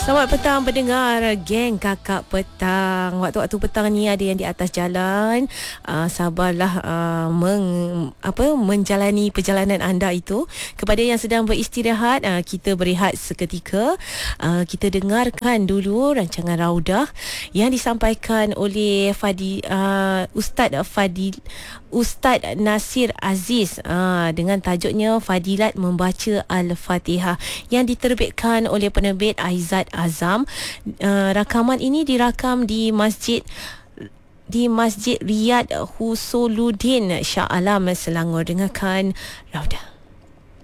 Selamat petang pendengar geng kakak petang. Waktu-waktu petang ni ada yang di atas jalan, sabarlah menjalani perjalanan anda itu. Kepada yang sedang beristirahat, kita berehat seketika. Kita dengarkan dulu rancangan Raudah yang disampaikan oleh Ustaz Nasir Aziz dengan tajuknya Fadilat Membaca Al-Fatihah yang diterbitkan oleh penerbit Aizat Azam. Rakaman ini dirakam di Masjid Riyad Husuluddin Shah Alam, Selangor. Dengarkan Raudah.